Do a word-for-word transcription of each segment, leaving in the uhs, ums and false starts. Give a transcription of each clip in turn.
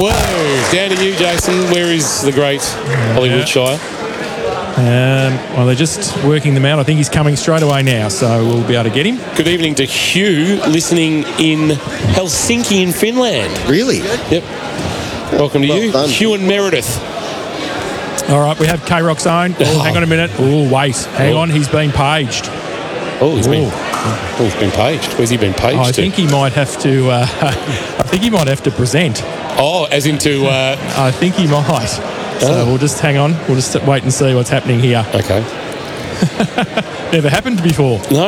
Whoa, down to you, Jason. Where is the great Ollie Wiltshire? Um, well, they're just working them out. I think he's coming straight away now, so we'll be able to get him. Good evening to Hugh, listening in Helsinki in Finland. Really? Yep. Welcome to Well you, done. Hugh and Meredith. All right, we have K-Rock's own. Oh, hang on a minute. Oh, wait. Hang Oh. on, he's been paged. Oh, he's been, Ooh. oh, he's been paged. Where's he been paged I to? think he might have to. Uh, I think he might have to present. Oh, as into... Uh, I think he might. So Oh. we'll just hang on. We'll just wait and see what's happening here. okay. Never happened before. No.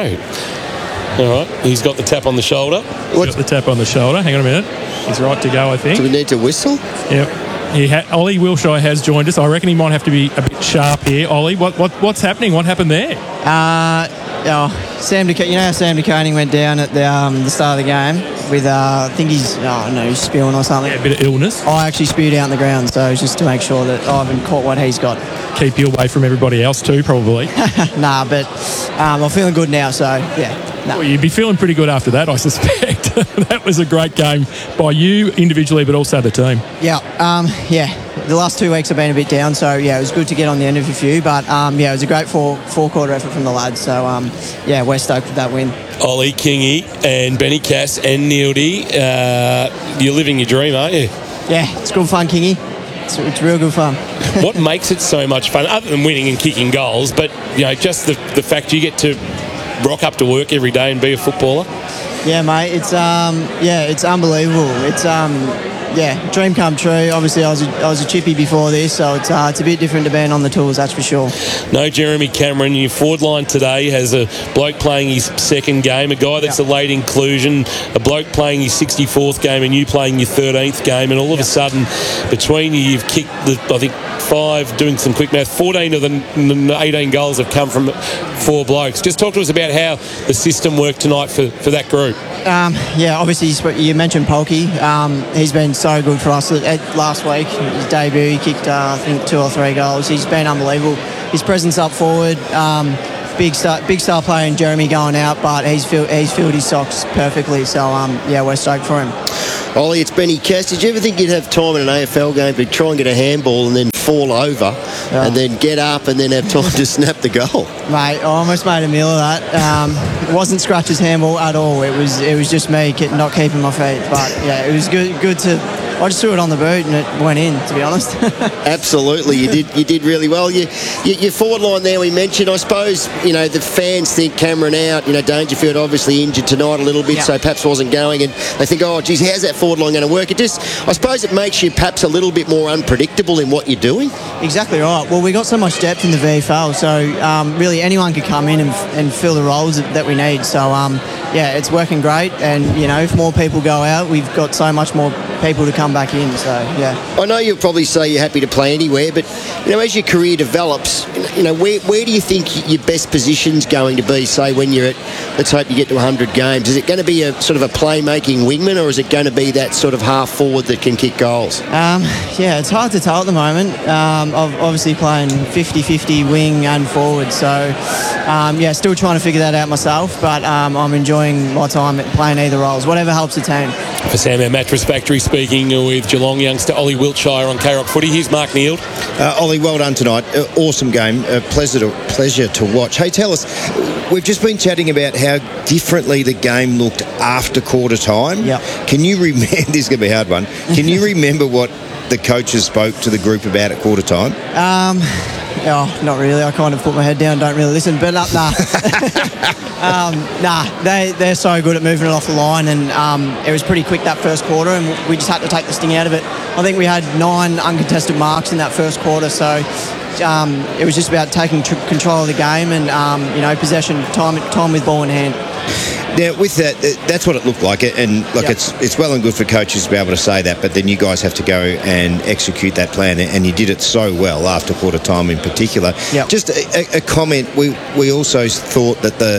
All right. He's got the tap on the shoulder. Got the tap on the shoulder. Hang on a minute. He's right to go, I think. Do we need to whistle? Yep. He ha- Ollie Wiltshire has joined us. I reckon he might have to be a bit sharp here. Ollie, what, what what's happening? What happened there? Uh, oh, Sam, DeC- you know how Sam DeConing went down at the um, the start of the game with, uh, I think he's, oh, I don't know, he's spewing or something. Yeah, a bit of illness. I actually spewed out on the ground, so just to make sure that I haven't caught what he's got. Keep you away from everybody else too, probably. Nah, but um, I'm feeling good now, so yeah. Nah. Well, you'd be feeling pretty good after that, I suspect. That was a great game by you individually, but also the team. Yeah, um, yeah. The last two weeks have been a bit down, so yeah, it was good to get on the end of a few. But um, yeah, it was a great four four quarter effort from the lads. So um, yeah, we're stoked with that win. Ollie, Kingy and Benny Cass and Neildy. Uh, you're living your dream, aren't you? Yeah, it's good fun, Kingy. It's, it's real good fun. What makes it so much fun, other than winning and kicking goals, but you know, just the, the fact you get to rock up to work every day and be a footballer? Yeah, mate. It's um, yeah, it's unbelievable. It's um, yeah, dream come true. Obviously, I was a, I was a chippy before this, so it's uh, it's a bit different to being on the tools, that's for sure. No Jeremy Cameron. Your forward line today has a bloke playing his second game, a guy that's Yep. a late inclusion, a bloke playing his sixty-fourth game, and you playing your thirteenth game, and all of a sudden, between you, you've kicked the, I think, five, doing some quick math, fourteen of the eighteen goals have come from four blokes. Just talk to us about how the system worked tonight for, for that group. Um, yeah, obviously you sp- you mentioned Polky. Um, he's been so good for us. At, last week, his debut, he kicked uh, I think two or three goals. He's been unbelievable. His presence up forward. Um, Big star, big star player in Jeremy going out, but he's fill, he's filled his socks perfectly. So um, yeah, we're stoked for him. Ollie, it's Benny Cass. Did you ever think you'd have time in an A F L game to try and get a handball and then fall over Yeah. and then get up and then have time to snap the goal? Mate, I almost made a meal of that. Um, it wasn't Scratch's handball at all. It was it was just me ke- not keeping my feet. But yeah, it was good good to. I just threw it on the boot and it went in, to be honest. Absolutely, you did. You did really well. You, you, your forward line there, we mentioned. I suppose you know the fans think Cameron out. You know Dangerfield obviously injured tonight a little bit, Yeah. so perhaps wasn't going, and they think, oh, geez, how's that forward line going to work? It just, I suppose, it makes you perhaps a little bit more unpredictable in what you're doing. Exactly right. Well, we got so much depth in the V F L, so um, really anyone could come in and, and fill the roles that, that we need. So um, yeah, it's working great. And you know, if more people go out, we've got so much more people to come back in. So yeah. I know you'll probably say you're happy to play anywhere, but you know, as your career develops, you know, where where do you think your best position's going to be? Say when you're at, let's hope you get to one hundred games. Is it going to be a sort of a playmaking wingman, or is it going to be that sort of half forward that can kick goals? Um, yeah, it's hard to tell at the moment. Um, I'm obviously playing fifty-fifty wing and forward, so um, yeah, still trying to figure that out myself. But um, I'm enjoying my time at playing either roles, whatever helps the team. For Sam, our Mattress Factory, speaking with Geelong youngster Ollie Wiltshire on K-Rock Footy. Here's Mark Neild. Uh, Ollie, well done tonight. Uh, awesome game. Uh, pleasure to pleasure to watch. Hey, tell us, we've just been chatting about how differently the game looked after quarter time. Yep. Can you remember? This is going to be a hard one. Can you remember what the coaches spoke to the group about at quarter time? Um, oh, not really. I kind of put my head down, don't really listen. But uh, nah, um, nah, they they're so good at moving it off the line, and um, it was pretty quick that first quarter, and we just had to take the sting out of it. I think we had nine uncontested marks in that first quarter, so um, it was just about taking tr- control of the game and um, you know possession, time time with ball in hand. Now, with that, uh, that's what it looked like, and look, Yep. it's it's well and good for coaches to be able to say that, but then you guys have to go and execute that plan, and you did it so well after quarter time in particular. Yep. Just a, a comment. We we also thought that the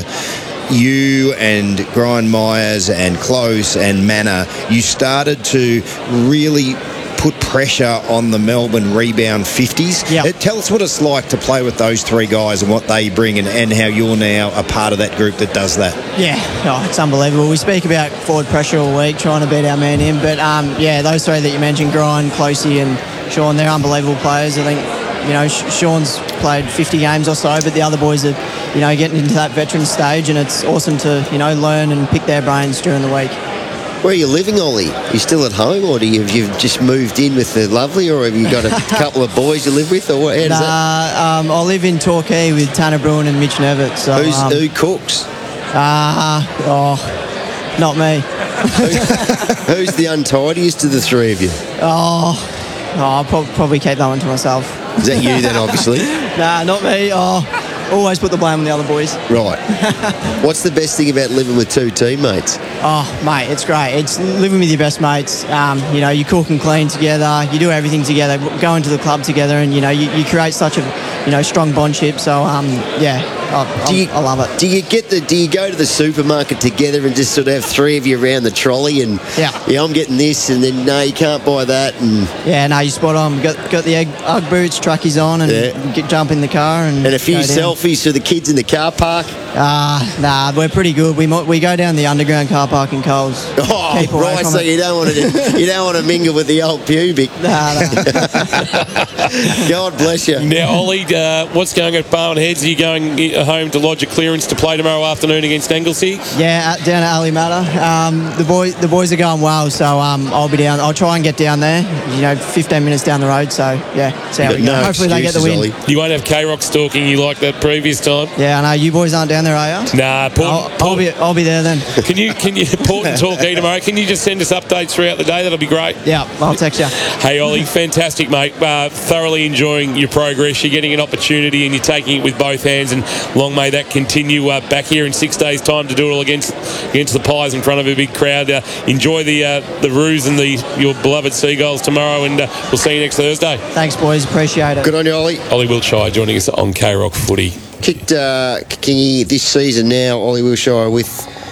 you and Brian Myers and Close and Manor, you started to really put pressure on the Melbourne rebound fifties. Yep. Uh, Tell us what it's like to play with those three guys and what they bring, and, and how you're now a part of that group that does that. Yeah, oh, it's unbelievable. We speak about forward pressure all week, trying to beat our man in, but um, yeah, those three that you mentioned, Grind, Closey and Sean, they're unbelievable players. I think, you know, Sean's played fifty games or so, but the other boys are, you know, getting into that veteran stage, and it's awesome to, you know, learn and pick their brains during the week. Where are you living, Ollie? You still at home, or do you, have you just moved in with the lovely, or have you got a couple of boys you live with, or what? How does that? Nah, um, I live in Torquay with Tanner Bruin and Mitch Nevitt. So, Who's, um, who cooks? Uh, oh, not me. Who's the untidiest of the three of you? Oh, oh I'll prob- probably keep that one to myself. Is that you then, obviously? Nah, not me. Oh, always put the blame on the other boys. Right. What's the best thing about living with two teammates? Oh, mate, it's great. It's living with your best mates. Um, you know, you cook and clean together. You do everything together. Go into the club together, and you know, you, you create such a, you know, strong bondship. So, um, yeah, I, Do you, I love it. Do you get the? Do you go to the supermarket together and just sort of have three of you around the trolley and Yeah. yeah, I'm getting this, and then no, you can't buy that, and Yeah, no, you spot on. Got got the egg, Ugg boots, truckies on, and Yeah. get, jump in the car and and a few go down. selfies for the kids in the car park. Ah, nah, we're pretty good. We mo- we go down the underground car park in Coles. Oh, Keep away right. from So it. you don't want to you don't want to mingle with the old pubic. Nah, nah. God bless you. Now, Ollie, uh, what's going on at Barwon Heads? Are you going i- home to lodge a clearance to play tomorrow afternoon against Anglesey? Yeah, at, down at Ali Matter. Um, the boys the boys are going well, so um, I'll be down. I'll try and get down there. You know, fifteen minutes down the road. So yeah, see how But we go. no Hopefully they get the win. excuses, Ollie. You won't have K-Rock stalking you like that previous time? Yeah, I know you boys aren't down there, are you? Nah, Port, I'll, Port, I'll be I'll be there then. Can you, can you, Port and Torquay tomorrow, can you just send us updates throughout the day? That'll be great. Yeah, I'll text you. Hey, Ollie, fantastic, mate. Uh, thoroughly enjoying your progress. You're getting an opportunity and you're taking it with both hands, and long may that continue uh, back here in six days' time to do it all against against the Pies in front of a big crowd. Uh, enjoy the uh, the Roos and the your beloved Seagulls tomorrow, and uh, we'll see you next Thursday. Thanks, boys. Appreciate it. Good on you, Ollie. Ollie Wiltshire joining us on K-Rock Footy. Kicked uh, kicking this season now, Ollie Wilshire with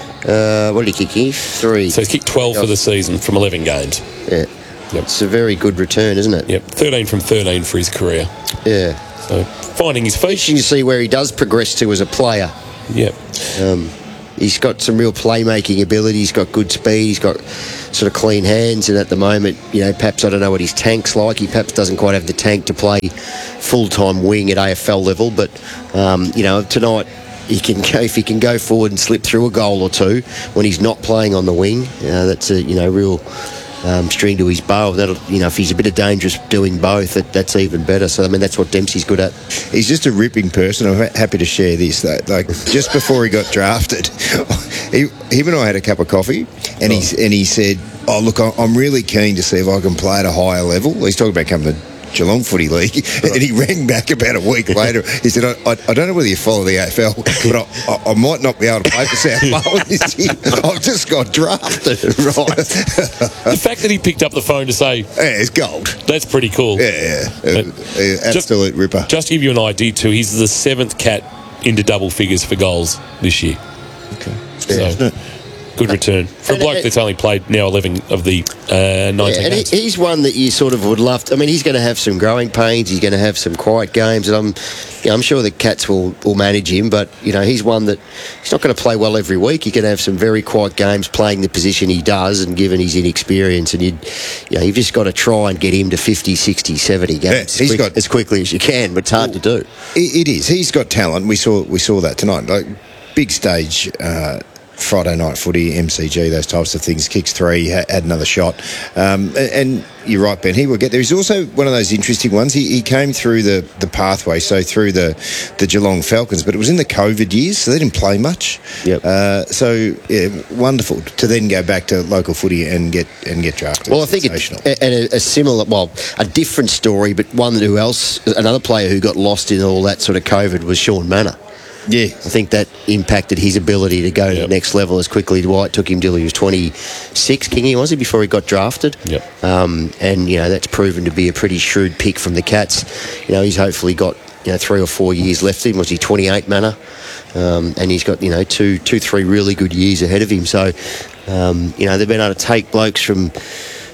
uh, what did he kick here? Three. So he's kicked twelve for the season from eleven games. Yeah. Yep. It's a very good return, isn't it? Yep, thirteen from thirteen for his career. Yeah. So finding his feet. Interesting to see where he does progress to as a player. Yep. Um, he's got some real playmaking ability. He's got good speed. He's got sort of clean hands. And at the moment, you know, perhaps I don't know what his tank's like. He perhaps doesn't quite have the tank to play full-time wing at A F L level. But, um, you know, tonight he can go, if he can go forward and slip through a goal or two when he's not playing on the wing, uh, that's a, you know, real... Um, string to his bow. That'll, you know, if he's a bit of dangerous doing both, that, that's even better. So I mean, that's what Dempsey's good at. He's just a ripping person. I'm ha- happy to share this. That, like just before he got drafted, he, him and I had a cup of coffee, and Oh. he and he said, "Oh look, I- I'm really keen to see if I can play at a higher level." He's talking about coming to Geelong Footy League, and he rang back about a week later. He said, I, I, I don't know whether you follow the A F L, but I, I, I might not be able to play for South Wales this year. I've just got drafted." Right. The fact that he picked up the phone to say, Yeah, it's gold. that's pretty cool. Yeah, yeah. Uh, uh, absolute ripper. Just to give you an idea too, he's the seventh cat into double figures for goals this year. Okay. So, good return. For a And bloke it- that's only played now eleven of the uh, nineteen Yeah, and games. he, he's one that you sort of would love to, I mean, he's going to have some growing pains. He's going to have some quiet games, and I'm, you know, I'm sure the Cats will, will manage him. But you know, he's one that he's not going to play well every week. He can have some very quiet games playing the position he does, and given his inexperience, and you'd, you know, you've just got to try and get him to fifty, sixty, seventy games Yeah, as, he's quick- got- as quickly as you can. But it's hard to do. It, it is. He's got talent. We saw we saw that tonight. Like big stage. Uh, Friday night footy, M C G, those types of things. Kicks three, ha- had another shot. Um, and, and you're right, Ben, he will get there. He's also one of those interesting ones. He, he came through the, the pathway, so through the, the Geelong Falcons, but it was in the COVID years, so they didn't play much. Yep. Uh, so, yeah, wonderful to then go back to local footy and get and get drafted. Well, I think Sensational. it, and a, a similar, well, a different story, but one that who else, another player who got lost in all that sort of COVID was Sean Manor. Yeah. I think that impacted his ability to go to Yep. the next level as quickly. Dwight took him till he was twenty-six, Kingy, was he, before he got drafted? Yep. Um, and, you know, that's proven to be a pretty shrewd pick from the Cats. You know, he's hopefully got, you know, three or four years left of him. Was he twenty-eight, Manor? Um, and he's got, you know, two, two, three really good years ahead of him. So, um, you know, they've been able to take blokes from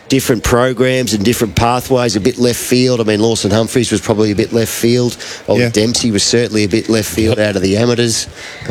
different programs and different pathways, a bit left field. I mean, Lawson Humphries was probably a bit left field. Ollie Yeah. Dempsey was certainly a bit left field out of the amateurs.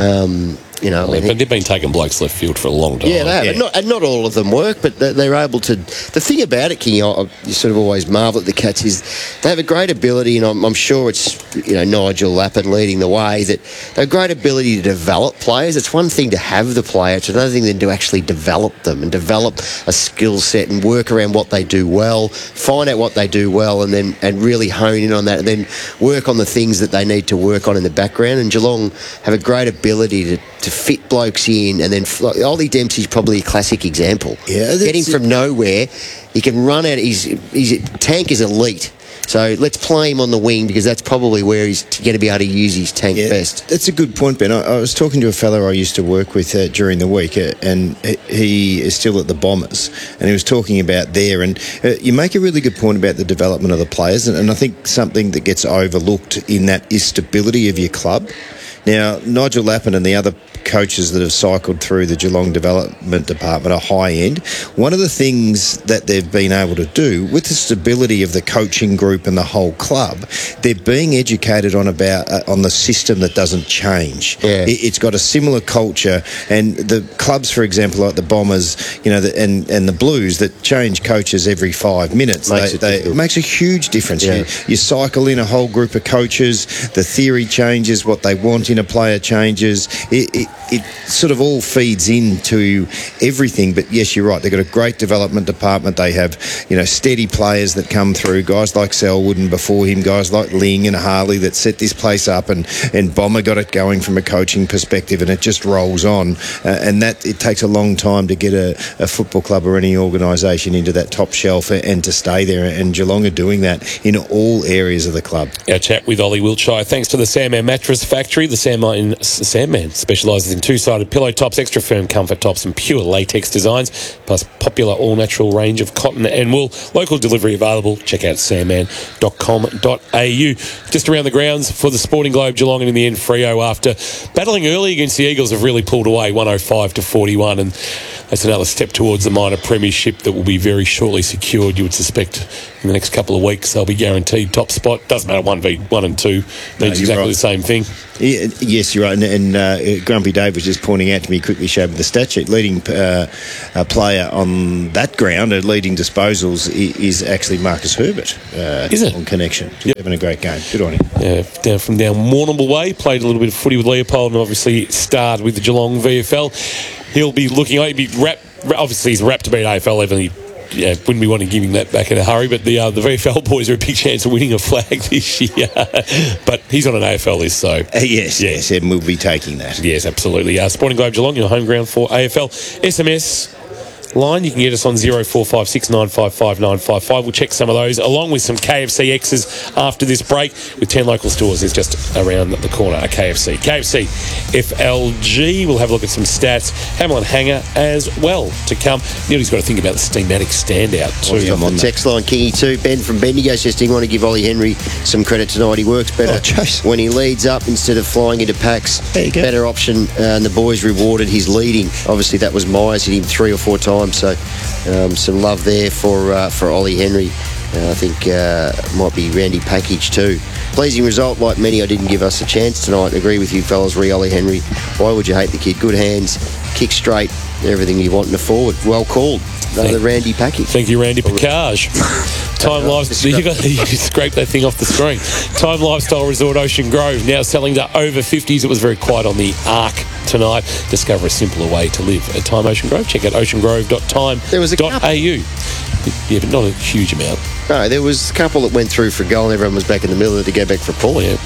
Um, you know, I mean, But they've been taking blokes left field for a long time. yeah, they have. yeah. And, not, and not all of them work, but they- they're able to. The thing about it, King, I, I you sort of always marvel at the Cats is they have a great ability, and I'm, I'm sure it's you know Nigel Lappin leading the way. That they have a great ability to develop players. It's one thing to have the player; it's another thing then to actually develop them and develop a skill set and work around what they do well, find out what they do well, and then and really hone in on that, and then work on the things that they need to work on in the background. And Geelong have a great ability to, to fit blokes in, and then like, Ollie Dempsey's probably a classic example. Yeah, that's Get him it. from nowhere. He can run out. His his tank is elite. So let's play him on the wing because that's probably where he's going to be able to use his tank Yeah, best. that's a good point, Ben. I, I was talking to a fellow I used to work with uh, during the week, uh, and he is still at the Bombers, and he was talking about there. And uh, you make a really good point about the development of the players, and, and I think something that gets overlooked in that is stability of your club. Now, Nigel Lappin and the other coaches that have cycled through the Geelong Development Department are high end. One of the things that they've been able to do with the stability of the coaching group and the whole club, they're being educated on about uh, on the system that doesn't change. Yeah. It, it's got a similar culture, and the clubs, for example, like the Bombers, you know, the, and and the Blues that change coaches every five minutes. Makes They- it they- difficult. it makes a huge difference. Yeah. You, you cycle in a whole group of coaches, the theory changes, what they want in a player changes. It, it, it sort of all feeds into everything. But yes, you're right. They've got a great development department. They have, you know, steady players that come through, guys like Selwood and before him, guys like Ling and Harley that set this place up, and, and Bomber got it going from a coaching perspective, and it just rolls on. Uh, and that it takes a long time to get a, a football club or any organisation into that top shelf and to stay there. And Geelong are doing that in all areas of the club. Our chat with Ollie Wiltshire, thanks to the Sandman Mattress Factory. The Sandman, Sandman specialises in two-sided pillow tops, extra firm comfort tops and pure latex designs, plus popular all-natural range of cotton and wool. Local delivery available. Check out sandman dot com dot a u. Just around the grounds for the Sporting Globe, Geelong, and in the end, Freo, after battling early against the Eagles, have really pulled away one oh five to forty-one, and that's another step towards the minor premiership that will be very shortly secured. You would suspect in the next couple of weeks they'll be guaranteed top spot. Doesn't matter, one v one and two means No, you're exactly right. the same thing. Yeah, yes, you're right. And, and uh, Grumpy Dave was just pointing out to me, quickly showed me the stat sheet. Leading uh, uh, player on that ground, uh, leading disposals, i- is actually Marcus Herbert. Uh, Is it? On Connection. He's having a great game. Good on him. Uh, down from down Warrnambool way, played a little bit of footy with Leopold, and obviously starred with the Geelong V F L. He'll be looking. He'll be wrapped. Obviously, he's wrapped to beat A F L. Even he yeah, wouldn't be wanting to give him that back in a hurry. But the uh, the V F L boys are a big chance of winning a flag this year. But he's on an A F L list, so Uh, yes, yes, and we'll be taking that. yes, absolutely. Uh, Sporting Globe Geelong, your home ground for A F L. S M S line, you can get us on zero four five six nine five five nine five five. We'll check some of those along with some K F C X's after this break with ten local stores. It's just around the corner, a K F C. K F C F L G. We'll have a look at some stats. Hamilton Hanger as well to come. Neely's got to think about the Steamatic standout What's too. up on the text line, Kingy too. Ben from Bendigo says, "Do you want to give Ollie Henry some credit tonight? He works better Oh, Chase. when he leads up instead of flying into packs. There you go. Better option, uh, and the boys rewarded his leading. Obviously, that was Myers, hit him three or four times. So, um, some love there for uh, for Ollie Henry. Uh, I think uh, might be Randy Package too. Pleasing result, like many. I didn't give us a chance tonight. Agree with you, fellas. Re Ollie Henry. Why would you hate the kid? Good hands, kick straight, everything you want in a forward. Well called. Another Randy Package. Thank you, Randy Picage. Time Lifestyle. You, got, you scraped that thing off the screen. Time Lifestyle Resort Ocean Grove now selling to over fifties. It was very quiet on the arc tonight. Discover a simpler way to live at Time Ocean Grove. Check out ocean grove dot time There was a dot couple. a u. Yeah, but not a huge amount. No, there was a couple that went through for a goal and everyone was back in the middle of it to go back for a point. Yeah.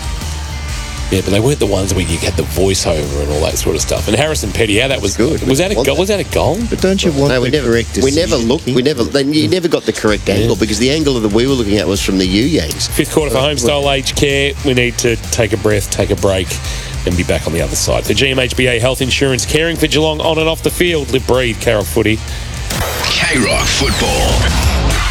Yeah, but they weren't the ones where you had the voiceover and all that sort of stuff. And Harrison Petty, how that was Good. Was that a Want goal? that. Was that a goal? But don't you want No, the we never, correct we never decision, looked. King? We never. Then you never got the correct angle because the angle that we were looking at was from the U Yangs. Fifth quarter for Homestyle Aged Care. We need to take a breath, take a break, and be back on the other side. For G M H B A Health Insurance, caring for Geelong on and off the field. Live, breathe, Carol Footy. K-Rock Football.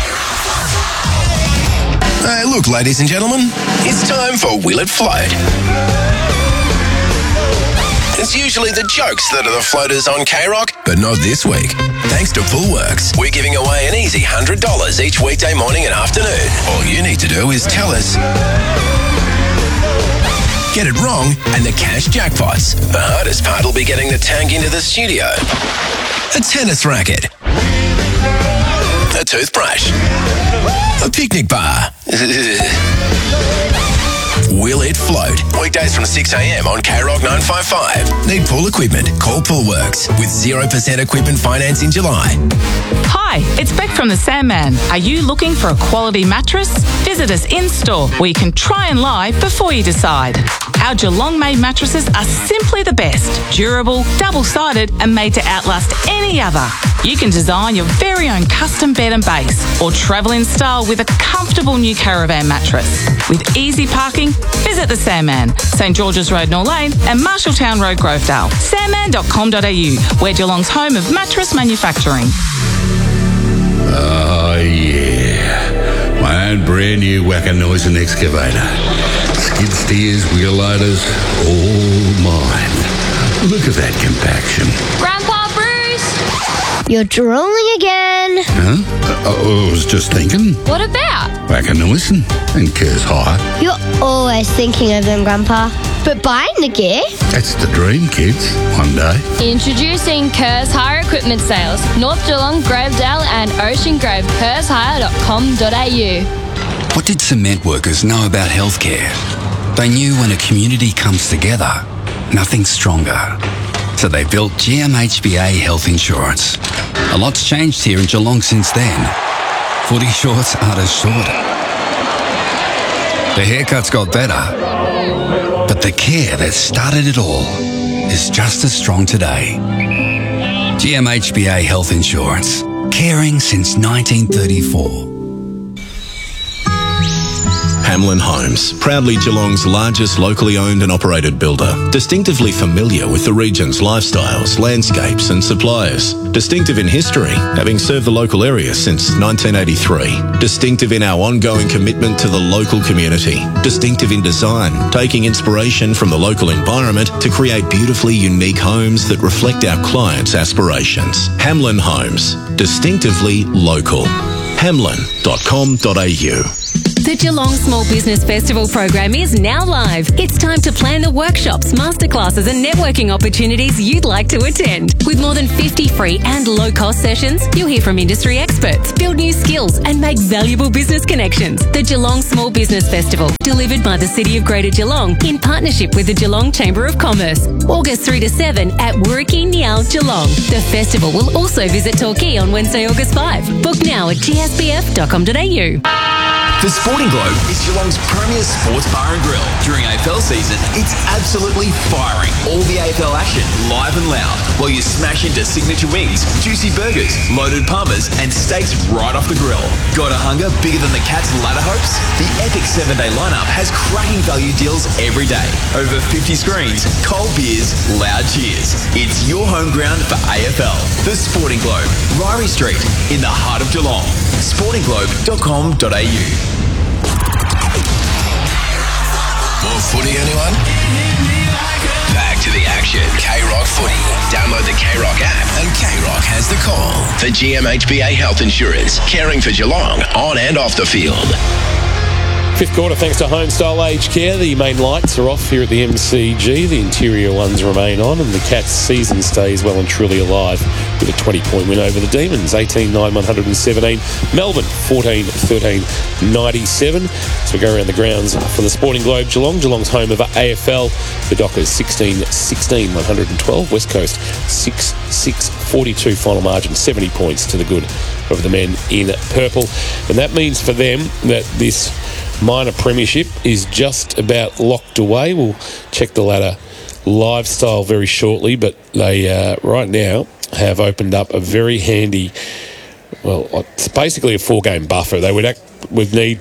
Hey, look, ladies and gentlemen, it's time for Will It Float. It's usually the jokes that are the floaters on K-Rock, but not this week. Thanks to Woolworks, we're giving away an easy one hundred dollars each weekday morning and afternoon. All you need to do is tell us, get it wrong, and the cash jackpots. The hardest part will be getting the tank into the studio. A tennis racket. A toothbrush. A picnic bar. Will it float? Weekdays from six a.m. on K-Rock nine five five. Need pool equipment? Call Poolworks with zero percent equipment finance in July. Hi, it's Beck from the Sandman. Are you looking for a quality mattress? Visit us in-store where you can try and lie before you decide. Our Geelong-made mattresses are simply the best. Durable, double-sided and made to outlast any other. You can design your very own custom bed and base or travel in style with a comfortable new caravan mattress. With easy parking, visit the Sandman, St George's Road, North Lane and Marshalltown Road, Grovedale. sandman dot com dot a u, where Geelong's home of mattress manufacturing. Oh, yeah. My own brand new Wacker Noisen excavator. Skid steers, wheel loaders, all mine. Look at that compaction. Grandpa Bruce! You're drooling again. Huh? I, I was just thinking. What about? Wacker Noisen and Kerrs Hire. You're always thinking of them, Grandpa. But buying the gear? That's the dream, kids. One day. Introducing Kerrs Hire Equipment Sales. North Geelong, Grovedale and Ocean Grove. kerrs hire dot com dot a u. What did cement workers know about healthcare? They knew when a community comes together, nothing's stronger. So they built G M H B A Health Insurance. A lot's changed here in Geelong since then. Footy shorts aren't as short. The haircuts got better. But the care that started it all is just as strong today. G M H B A Health Insurance. Caring since nineteen thirty-four. Hamlin Homes, proudly Geelong's largest locally owned and operated builder. Distinctively familiar with the region's lifestyles, landscapes and suppliers. Distinctive in history, having served the local area since nineteen eighty-three. Distinctive in our ongoing commitment to the local community. Distinctive in design, taking inspiration from the local environment to create beautifully unique homes that reflect our clients' aspirations. Hamlin Homes, distinctively local. hamlin dot com dot a u. The Geelong Small Business Festival program is now live. It's time to plan the workshops, masterclasses and networking opportunities you'd like to attend. With more than fifty free and low-cost sessions, you'll hear from industry experts, build new skills and make valuable business connections. The Geelong Small Business Festival, delivered by the City of Greater Geelong in partnership with the Geelong Chamber of Commerce. August three to seven at Wirriki Nial, Geelong. The festival will also visit Torquay on Wednesday, August fifth. Book now at g s b f dot com dot a u. The Sporting Globe is Geelong's premier sports bar and grill. During A F L season, it's absolutely firing. All the A F L action, live and loud, while you smash into signature wings, juicy burgers, loaded palmers, and steaks right off the grill. Got a hunger bigger than the Cats' ladder hopes? The epic seven-day lineup has cracking value deals every day. Over fifty screens, cold beers, loud cheers. It's your home ground for A F L. The Sporting Globe, Ryrie Street, in the heart of Geelong. sporting globe dot com dot a u. More footy, anyone? Back to the action. K-Rock Footy. Download the K-Rock app and K-Rock has the call. For G M H B A Health Insurance. Caring for Geelong on and off the field. Fifth quarter, thanks to Homestyle Aged Care. The main lights are off here at the M C G. The interior ones remain on, and the Cats' season stays well and truly alive with a twenty-point win over the Demons. eighteen nine, one hundred seventeen. Melbourne, fourteen thirteen, ninety-seven. So we go around the grounds for the Sporting Globe. Geelong. Geelong's home of A F L. The Dockers, sixteen sixteen, one hundred twelve. West Coast, six six, forty-two. Final margin, seventy points to the good of the men in purple. And that means for them that this minor premiership is just about locked away. We'll check the ladder live style very shortly, but they uh, right now have opened up a very handy, well, it's basically a four-game buffer. They would act, would need to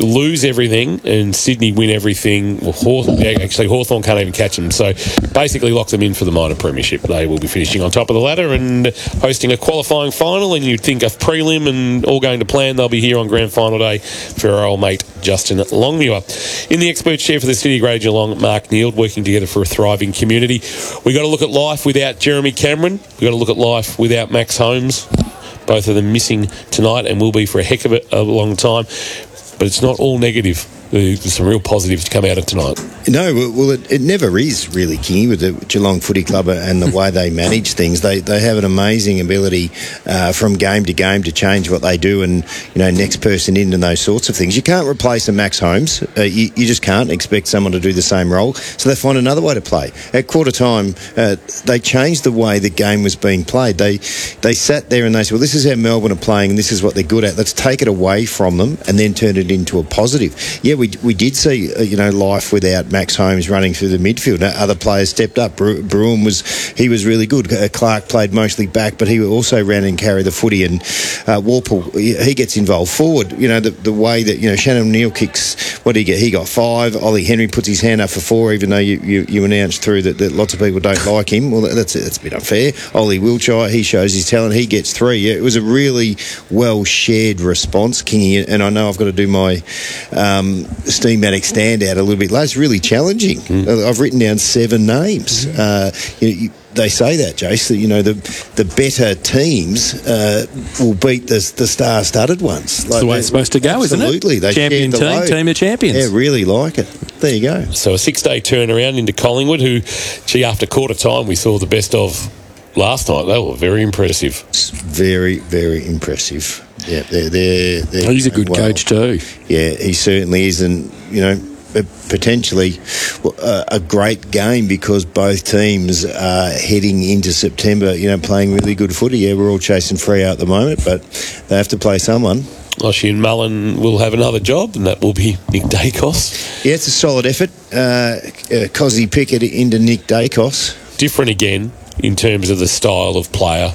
lose everything and Sydney win everything, well, Hawthorn, actually Hawthorn can't even catch them. So basically lock them in for the minor premiership. They will be finishing on top of the ladder and hosting a qualifying final, and you'd think a prelim and all going to plan, they'll be here on grand final day for our old mate Justin Longmuir. In the expert chair for the City of Greater Geelong, Mark Neild, working together for a thriving community. We've got to look at life without Jeremy Cameron. We've got to look at life without Max Holmes. Both of them missing tonight and will be for a heck of a, a long time. But it's not all negative. There's some real positives to come out of tonight. No, well, it, it never is really, Kingy, with the Geelong Footy Club and the way they manage things. They they have an amazing ability uh, from game to game to change what they do and, you know, next person in and those sorts of things. You can't replace a Max Holmes. Uh, you, you just can't expect someone to do the same role. So they find another way to play. At quarter time, uh, they changed the way the game was being played. They they sat there and they said, well, this is how Melbourne are playing and this is what they're good at. Let's take it away from them and then turn it into a positive. Yeah, we we did see, uh, you know, life without Max Holmes running through the midfield. Other players stepped up. Bru- Bruin was, he was really good. Uh, Clark played mostly back, but he also ran and carried the footy, and uh, Warple, he gets involved forward. You know, the, the way that, you know, Shannon O'Neill kicks, what did he get? He got five. Ollie Henry puts his hand up for four, even though you, you, you announced through that, that lots of people don't like him. Well, that's, that's a bit unfair. Ollie Wiltshire, he shows his talent. He gets three. Yeah, it was a really well-shared response, Kingy, and I know I've got to do my um, Steamatic standout a little bit later. It's really challenging. Mm. I've written down seven names. Mm. Uh, you, you, they say that, Jace, that, you know, the the better teams uh, will beat the, the star-studded ones. That's like the way it's supposed to go, isn't it? Absolutely. They Champion the team, load. team of champions. Yeah, really like it. There you go. So a six-day turnaround into Collingwood, who, gee, after quarter time, we saw the best of last night. They were very impressive. Very, very impressive. Yeah, they're, they're, they're he's a good well. coach too. Yeah, he certainly is, and, you know, potentially uh, a great game because both teams are heading into September, you know, playing really good footy. Yeah, we're all chasing Freo at the moment, but they have to play someone. Oshy and Mullen will have another job, and that will be Nick Dacos. Yeah, it's a solid effort. Uh, uh, Cozzy Pickett into Nick Dacos. Different again in terms of the style of player.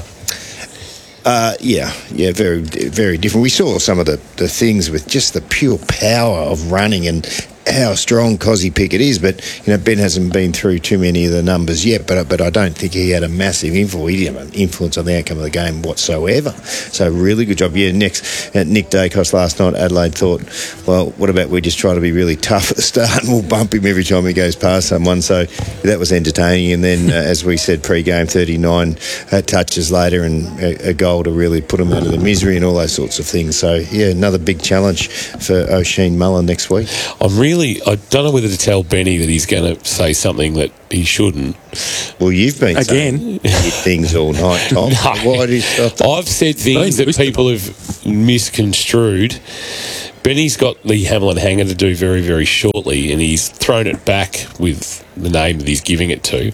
Uh, yeah, yeah, very, very different. We saw some of the, the things with just the pure power of running and how strong Cozzy Pickett is, but, you know, Ben hasn't been through too many of the numbers yet, but but I don't think he had a massive influence, he didn't have an influence on the outcome of the game whatsoever. So really good job. Yeah, next, uh, Nick Dacos last night, Adelaide thought, well, what about we just try to be really tough at the start and we'll bump him every time he goes past someone. So that was entertaining. And then, uh, as we said, pre-game, thirty-nine uh, touches later and a, a goal to really put him out of the misery and all those sorts of things. So, yeah, another big challenge for O'Sheen Mullen next week. I'm really I don't know whether to tell Benny that he's going to say something that he shouldn't. Well, you've been again saying things all night, Tom. No, Why do you stop that? I've said things that people have misconstrued. Benny's got the Hamlin hanger to do very, very shortly, and he's thrown it back with the name that he's giving it to.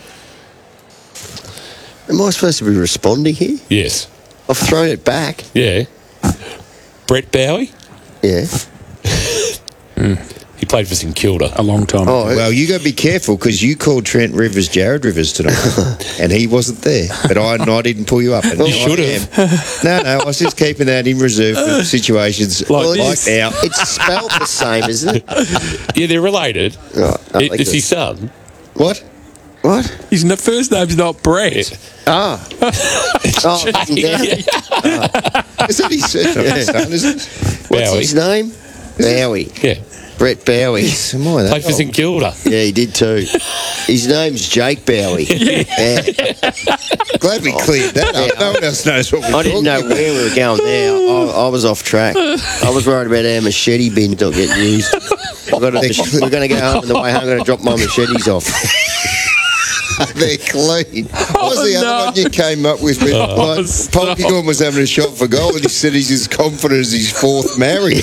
Am I supposed to be responding here? Yes. I've thrown it back. Yeah. Brett Bowie? Yeah. mm. He played for St Kilda a long time oh, ago. Well, you got to be careful because you called Trent Rivers Jared Rivers tonight and he wasn't there. But I, I didn't pull you up. And you should have. No, no, I was just keeping that in reserve for situations like, well, like it's, now. It's spelled the same, isn't it? Yeah, they're related. Oh, no, it, it's his son. What? What? His first name's not Brett. Yeah. Ah. oh, yeah. oh. Is that his son, is it? What's Bowie. his name? Bowie. Yeah. Brett Bowie. Yes, am I that Played for St Kilda. Yeah, he did too. His name's Jake Bowie. Yeah. Yeah. Glad we cleared that up. Yeah. No one else knows what we're I didn't know about. where we were going there. I, I was off track. I was worried about our machete bin not getting used. I've got to, we're going to go home on the way home. I'm going to drop my machetes off. They're clean. What was the Oh, no. other one you came up with? Oh, Like, Polkagorn was having a shot for goal and he said he's as confident as his fourth marriage.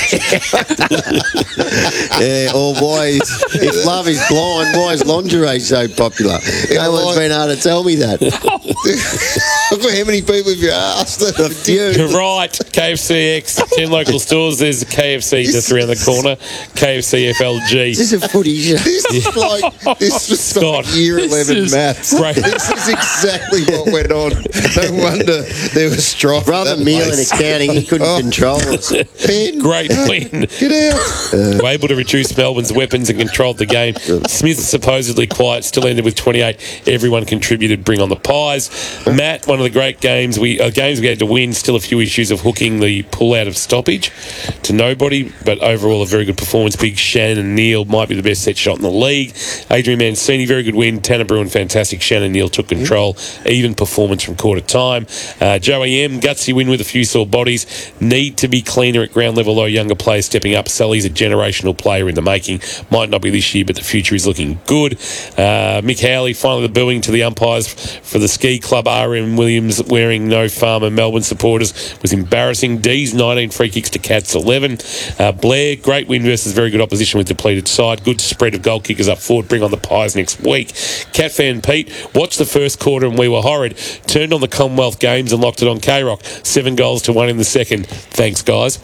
Yeah, or why is, if love is blind, why is lingerie so popular? No one's been able to tell me that. Look at how many people have you asked? A few. You're right. K F C X, ten local stores. There's a K F C just around the corner. K F C F L G. This is a footy show. This is like this was Scott. like year eleven This is maths. maths. Great. This is exactly what went on. No wonder there was strife. Brother Meal in accounting, he couldn't Oh. control it. Ben, Great win. get out. Were able to reduce Melbourne's weapons and controlled the game. Smith supposedly quiet, still ended with twenty-eight. Everyone contributed. Bring on the pies. Matt, one of the great games we uh, games we had to win. Still a few issues of hooking the pull out of stoppage to nobody, but overall a very good performance. Big Shannon and Neil might be the best set shot in the league. Adrian Mancini, very good win. Tanner Bruin, fantastic. Shannon Neil took control. Even performance from quarter time. Uh, Joey M, gutsy win with a few sore bodies. Need to be cleaner at ground level, though. Younger players stepping up. Sully's a generational player in the making. Might not be this year, but the future is looking good. Uh, Mick Howley, finally the booing to the umpires for the ski club. R M Williams wearing no Farmer Melbourne supporters was embarrassing. D's nineteen free kicks to Cats eleven. Uh, Blair, great win versus very good opposition with depleted side. Good spread of goal kickers up forward. Bring on the pies next week. Cat fan Pete watched the first quarter and we were horrid. Turned on the Commonwealth Games and locked it on K-Rock. Seven goals to one in the second. Thanks, guys.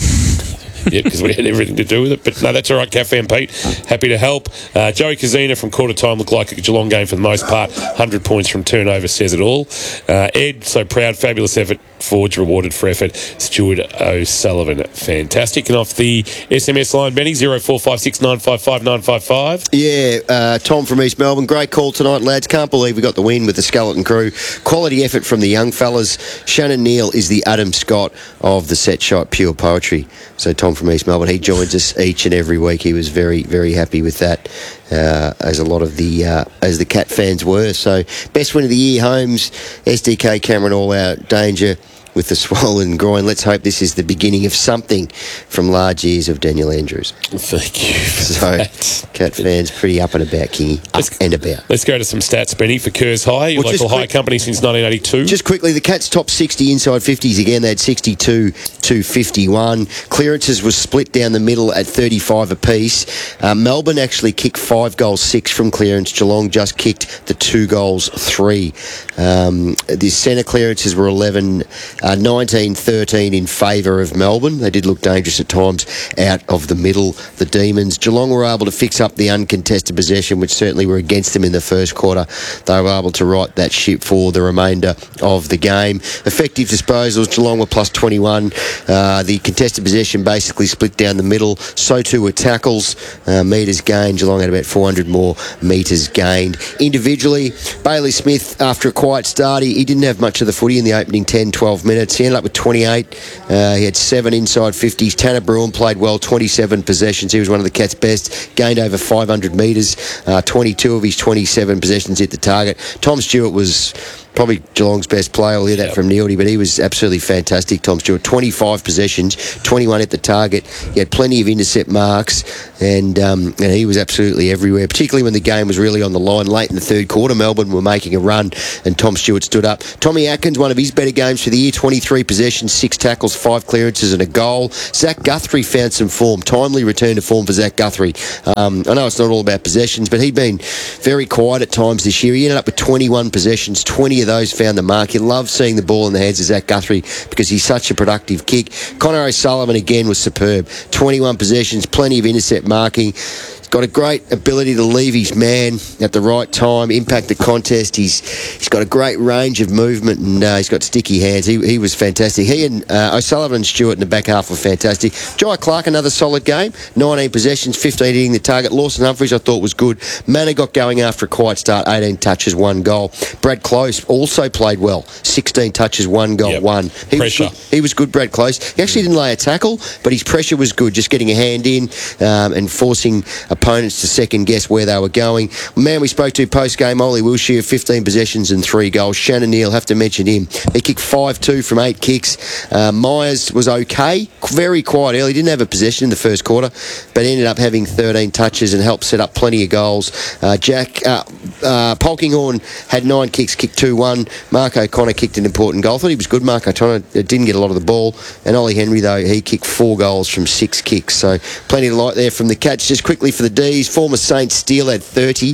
Yeah, because we had everything to do with it. But no, that's all right, Cat fan Pete. Happy to help. Uh, Joey Kazina from quarter time looked like a Geelong game for the most part. one hundred points from turnover says it all. Uh, Ed, so proud, fabulous effort. Forge rewarded for effort. Stuart O'Sullivan, fantastic. And off the S M S line, Benny, zero four five six nine five five nine five five. Yeah, uh, Tom from East Melbourne. Great call tonight, lads. Can't believe we got the win with the Skeleton Crew. Quality effort from the young fellas. Shannon Neil is the Adam Scott of the set shot, pure poetry. So Tom from East Melbourne, he joins us each and every week. He was very, very happy with that, uh, as a lot of the uh, as the Cat fans were. So best win of the year, Holmes, S D K, Cameron all out, danger with the swollen groin. Let's hope this is the beginning of something from large years of Daniel Andrews. Thank you for So, that. Cat fans, pretty up and about, Kingy. Up Let's- and about. Let's go to some stats, Benny, for Kerrs High, your Well, just local high quick- company since nineteen eighty-two. Just quickly, the Cats top sixty inside fifties again. They had sixty-two to fifty-one. Clearances was split down the middle at thirty-five apiece. Uh, Melbourne actually kicked five goals, six from clearance. Geelong just kicked the two goals, three. Um, the centre clearances were eleven, uh, nineteen thirteen in favour of Melbourne. They did look dangerous at times out of the middle. The Demons. Geelong were able to fix up the uncontested possession, which certainly were against them in the first quarter. They were able to right that ship for the remainder of the game. Effective disposals, Geelong were plus twenty-one. Uh, the contested possession basically split down the middle. So too were tackles. Uh, metres gained. Geelong had about four hundred more metres gained. Individually, Bailey Smith, after a quiet start, he, he didn't have much of the footy in the opening ten, twelve minutes. He ended up with twenty-eight. Uh, he had seven inside fifties. Tanner Bruin played well, twenty-seven possessions. He was one of the Cats' best. Gained over five hundred metres. Uh, twenty-two of his twenty-seven possessions hit the target. Tom Stewart was probably Geelong's best player. We'll hear that Yep. from Neildy, but he was absolutely fantastic, Tom Stewart. twenty-five possessions, twenty-one at the target. He had plenty of intercept marks, and um, and he was absolutely everywhere, particularly when the game was really on the line late in the third quarter. Melbourne were making a run, and Tom Stewart stood up. Tommy Atkins, one of his better games for the year, twenty-three possessions, six tackles, five clearances and a goal. Zach Guthrie found some form, timely return to form for Zach Guthrie. Um, I know it's not all about possessions, but he'd been very quiet at times this year. He ended up with twenty-one possessions, twenty of those found the mark. You love seeing the ball in the hands of Zach Guthrie because he's such a productive kick. Connor O'Sullivan again was superb. twenty-one possessions, plenty of intercept marking. He's got a great ability to leave his man at the right time, impact the contest. He's he's got a great range of movement, and uh, he's got sticky hands. He he was fantastic. He and uh, O'Sullivan and Stewart in the back half were fantastic. Jai Clark, another solid game. nineteen possessions, fifteen hitting the target. Lawson Humphries, I thought was good. Manor got going after a quiet start, eighteen touches, one goal. Brad Close also played well. sixteen touches, one goal, Yep. one. He Pressure. Was good. He was good, Brad Close. He actually didn't lay a tackle, but his pressure was good, just getting a hand in um, and forcing opponents to second guess where they were going. Man we spoke to post-game, Ollie Wilshire, fifteen possessions and three goals. Shannon Neil, have to mention him. He kicked five two from eight kicks. Uh, Myers was okay, very quiet early. Didn't have a possession in the first quarter, but ended up having thirteen touches and helped set up plenty of goals. Uh, Jack uh, uh, Polkinghorne had nine kicks, kicked two one. Mark O'Connor kicked an important goal. I thought he was good. Mark O'Connor didn't get a lot of the ball. And Ollie Henry, though, he kicked four goals from six kicks. So plenty of light there from the Cats. Just quickly for the D's, former Saints Steele had thirty.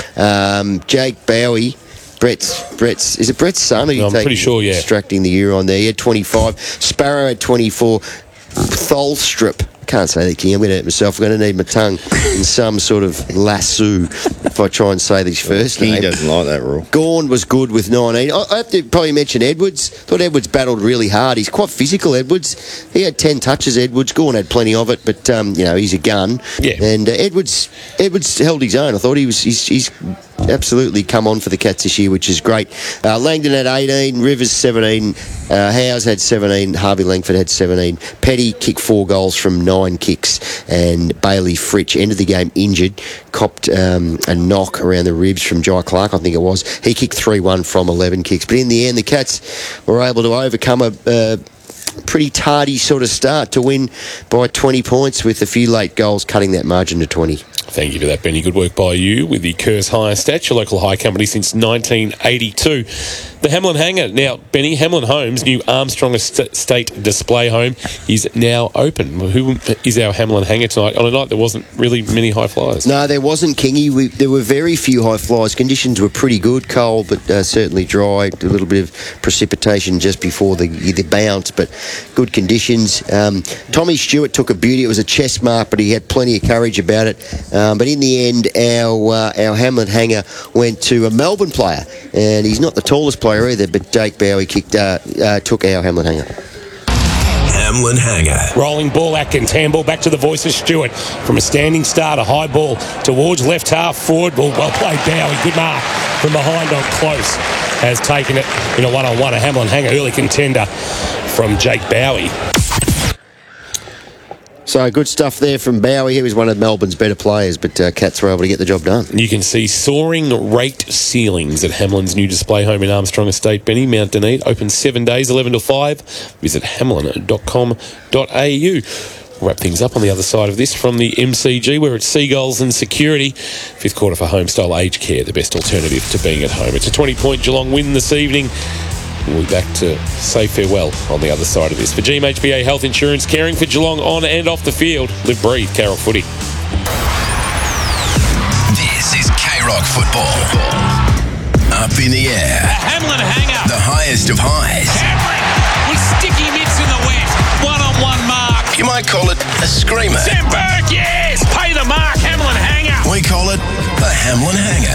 Um, Jake Bowie, Brett's, Brett's, is it Brett's son? Or you I'm take- pretty sure, yeah. Extracting the ear on there. He had twenty-five. Sparrow had twenty-four. Tholstrup can't say that, King. I'm going to hurt myself. I'm going to need my tongue in some sort of lasso if I try and say these first King name. doesn't like that rule. Gawn was good with nineteen. I I have to probably mention Edwards. Thought Edwards battled really hard. He's quite physical, Edwards. He had ten touches, Edwards. Gawn had plenty of it, but, um, you know, he's a gun. Yeah. And uh, Edwards Edwards held his own. I thought he was he's, he's absolutely come on for the Cats this year, which is great. Uh, Langdon had eighteen, Rivers seventeen, uh, Howes had seventeen, Harvey Langford had seventeen. Petty kicked four goals from nine kicks, and Bailey Fritsch ended the game injured, copped um, a knock around the ribs from Jai Clark, I think it was. He kicked three one from eleven kicks, but in the end the Cats were able to overcome a uh, pretty tardy sort of start to win by twenty points, with a few late goals cutting that margin to twenty. Thank you for that, Benny. Good work by you with the Kerrs Hire Stats, your local hire company since nineteen eighty-two. The Hamlin Hangar. Now, Benny, Hamlin Homes' new Armstrong Estate display home is now open. Who is our Hamlin Hangar tonight? On a night there wasn't really many high flyers. No, there wasn't, Kingy. We, there were very few high flyers. Conditions were pretty good, cold, but uh, certainly dry. A little bit of precipitation just before the the bounce, but good conditions. Um, Tommy Stewart took a beauty. It was a chest mark, but he had plenty of courage about it. Um, but in the end, our uh, our Hamlin Hangar went to a Melbourne player, and he's not the tallest player either, but Jake Bowie kicked, uh, uh, took our Hamlin Hangar. Hamlin Hangar. Rolling ball, Atkins. Handball back to the voice of Stewart. From a standing start, a high ball towards left half forward. Well, well played, Bowie. Good mark from behind on close. Has taken it in a one-on-one. A Hamlin Hangar early contender from Jake Bowie. So good stuff there from Bowie. He was one of Melbourne's better players, but uh, Cats were able to get the job done. You can see soaring rate ceilings at Hamlin's new display home in Armstrong Estate, Benny, Mount Dunedin. Open seven days, eleven to five. Visit hamlin dot com dot a u. We'll wrap things up on the other side of this from the M C G, where it's Seagulls and Security. Fifth quarter for Homestyle Aged Care, the best alternative to being at home. It's a twenty-point Geelong win this evening. We'll be back to say farewell on the other side of this. For G M H B A Health Insurance, caring for Geelong on and off the field. Live, breathe, K-Rock Footy. This is K-Rock Football. Up in the air. A Hamlin Hangar. The highest of highs. Cameron with sticky mitts in the wet. One-on-one mark. You might call it a screamer. Sam Burke, yes! Pay the mark, Hamlin Hangar. We call it the Hamlin Hangar.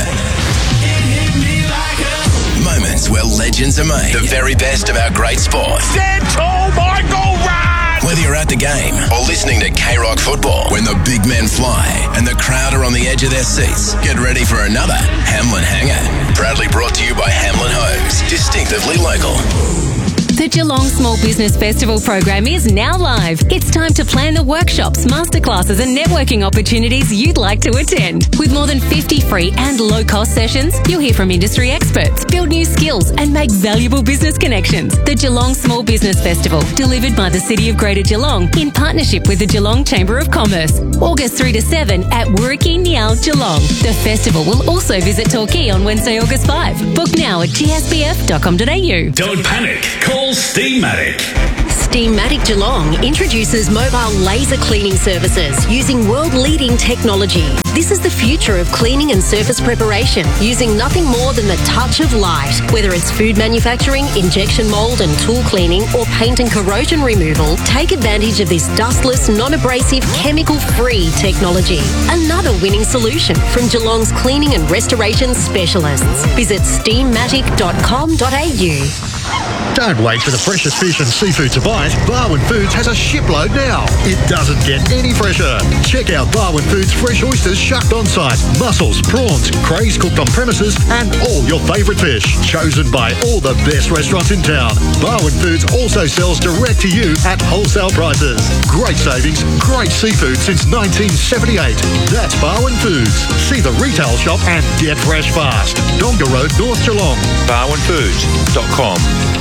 Moments where legends are made. The very best of our great sport. Central Michael Run! Whether you're at the game or listening to K-Rock Football, when the big men fly and the crowd are on the edge of their seats, get ready for another Hamlin Hangar. Proudly brought to you by Hamlin Homes. Distinctively local. The Geelong Small Business Festival program is now live. It's time to plan the workshops, masterclasses and networking opportunities you'd like to attend. With more than fifty free and low-cost sessions, you'll hear from industry experts, build new skills and make valuable business connections. The Geelong Small Business Festival, delivered by the City of Greater Geelong in partnership with the Geelong Chamber of Commerce. August three to seven at Wurriki Nial, Geelong. The festival will also visit Torquay on Wednesday, August fifth. Book now at g s b f dot com dot a u. Don't panic. Call Steamatic. Steamatic Geelong introduces mobile laser cleaning services using world-leading technology. This is the future of cleaning and surface preparation using nothing more than the touch of light. Whether it's food manufacturing, injection mould and tool cleaning, or paint and corrosion removal, take advantage of this dustless, non-abrasive, chemical-free technology. Another winning solution from Geelong's cleaning and restoration specialists. Visit steamatic dot com dot a u. Don't wait for the freshest fish and seafood to bite. Barwon Foods has a shipload now. It doesn't get any fresher. Check out Barwon Foods fresh oysters shucked on site, mussels, prawns, crays cooked on premises, and all your favourite fish, chosen by all the best restaurants in town. Barwon Foods also sells direct to you at wholesale prices. Great savings, great seafood since nineteen seventy-eight. That's Barwon Foods. See the retail shop and get fresh fast. Donga Road, North Geelong. barwon foods dot com.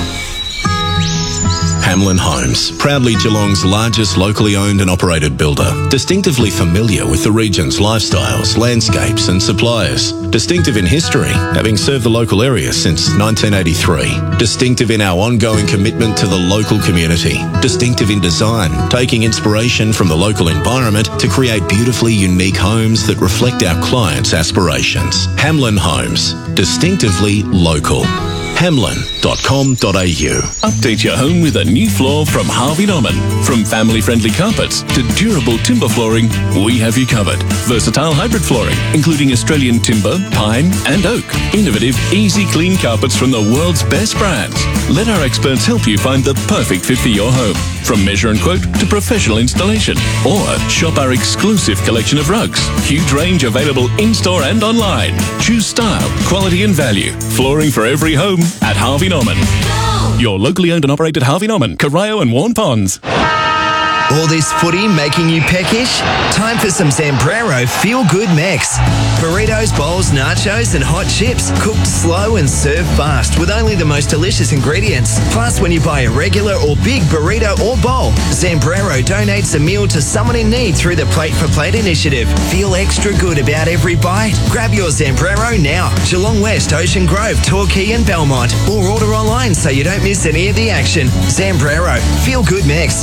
Hamlin Homes, proudly Geelong's largest locally owned and operated builder. Distinctively familiar with the region's lifestyles, landscapes and suppliers. Distinctive in history, having served the local area since nineteen eighty-three. Distinctive in our ongoing commitment to the local community. Distinctive in design, taking inspiration from the local environment to create beautifully unique homes that reflect our clients' aspirations. Hamlin Homes, distinctively local. hamlin dot com dot a u. Update your home with a new floor from Harvey Norman. From family-friendly carpets to durable timber flooring, we have you covered. Versatile hybrid flooring, including Australian timber, pine and oak. Innovative, easy clean carpets from the world's best brands. Let our experts help you find the perfect fit for your home. From measure and quote to professional installation. Or shop our exclusive collection of rugs. Huge range available in-store and online. Choose style, quality and value. Flooring for every home at Harvey Norman. Your locally owned and operated Harvey Norman, Corio and Warn Ponds. All this footy making you peckish? Time for some Zambrero feel-good mix. Burritos, bowls, nachos and hot chips cooked slow and served fast with only the most delicious ingredients. Plus, when you buy a regular or big burrito or bowl, Zambrero donates a meal to someone in need through the Plate for Plate initiative. Feel extra good about every bite? Grab your Zambrero now. Geelong West, Ocean Grove, Torquay and Belmont. Or order online so you don't miss any of the action. Zambrero, feel-good mix.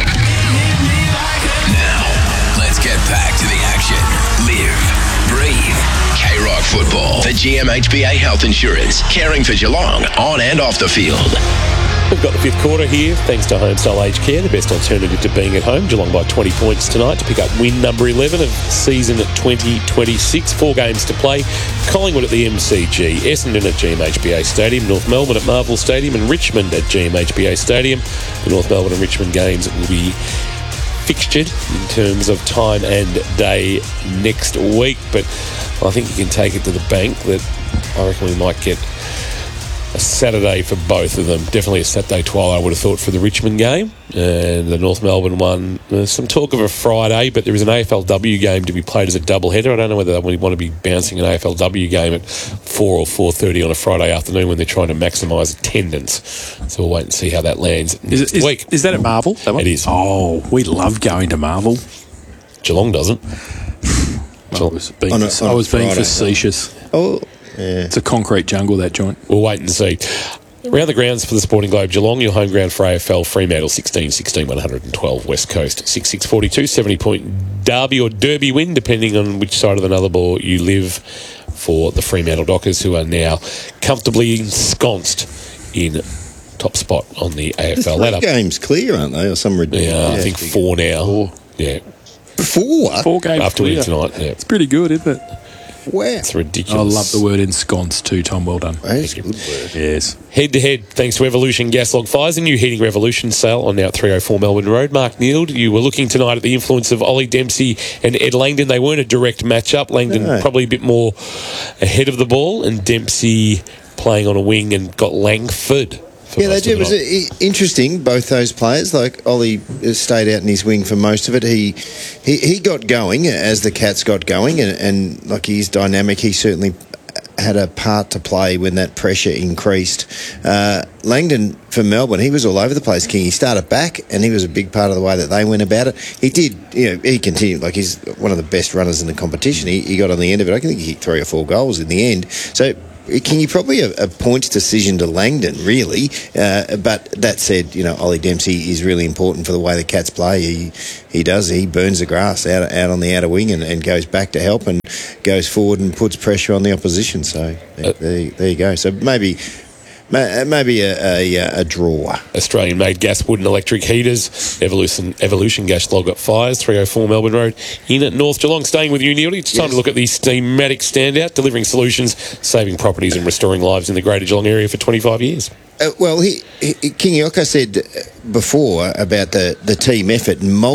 Let's get back to the action. Live, breathe. K-Rock Football. For G M H B A Health Insurance. Caring for Geelong on and off the field. We've got the fifth quarter here, thanks to Homestyle Aged Care, the best alternative to being at home. Geelong by twenty points tonight to pick up win number eleven of season twenty twenty-six. Four games to play. Collingwood at the M C G, Essendon at G M H B A Stadium, North Melbourne at Marvel Stadium and Richmond at G M H B A Stadium. The North Melbourne and Richmond games will be fixtured in terms of time and day next week, but I think you can take it to the bank that I reckon we might get a Saturday for both of them. Definitely a Saturday twilight, I would have thought, for the Richmond game. And the North Melbourne one, there's some talk of a Friday, but there is an A F L W game to be played as a doubleheader. I don't know whether we want to be bouncing an A F L W game at four or four thirty on a Friday afternoon when they're trying to maximise attendance. So we'll wait and see how that lands next Is, it, is, week. is that at Marvel? That one? It is. Oh, we love going to Marvel. Geelong doesn't. I was being, On a- I on a was being Friday. facetious. Oh, yeah. It's a concrete jungle, that joint. We'll wait and see. Around the grounds for the Sporting Globe, Geelong, your home ground for A F L, Fremantle, sixteen sixteen, one twelve, West Coast, six six forty-two, seventy point derby or derby win, depending on which side of the Nullarbor you live, for the Fremantle Dockers, who are now comfortably ensconced in top spot on the A F L Three ladder. games clear, aren't they? Or some ridiculous. Yeah, I think four now. Four. Yeah. Four? Four games After clear. winning tonight, yeah. It's pretty good, isn't it? Wow. It's ridiculous. I love the word ensconced too, Tom. Well done. That's a good word. Yes. Head to head, thanks to Evolution Gas Log Fires, a new heating revolution sale on now at three oh four Melbourne Road. Mark Neild, you were looking tonight at the influence of Ollie Dempsey and Ed Langdon. They weren't a direct match-up. Langdon No. probably a bit more ahead of the ball, and Dempsey playing on a wing and got Langford. for Yeah, they most did. of It the was night. uh, interesting, both those players. Like, Ollie stayed out in his wing for most of it. He he, he got going as the Cats got going, and, and like he's dynamic. He certainly had a part to play when that pressure increased. Uh, Langdon for Melbourne, he was all over the place, King. He started back, and he was a big part of the way that they went about it. He did, you know, he continued, like he's one of the best runners in the competition. He, he got on the end of it. I think he hit three or four goals in the end. So, King, you probably a, a points decision to Langdon, really. Uh, but that said, you know, Ollie Dempsey is really important for the way the Cats play. He he does. He burns the grass out out on the outer wing and, and goes back to help and goes forward and puts pressure on the opposition. So there, there, there you go. So maybe maybe a, a, a draw. Australian-made gas, wood and electric heaters. Evolution Evolution Gas Log Up Fires, three oh four Melbourne Road in at North Geelong. Staying with you, Neil, it's time Yes. to look at the Steamatic standout, delivering solutions, saving properties and restoring lives in the Greater Geelong area for twenty-five years. Uh, well, he, he, King Yoko said before about the, the team effort and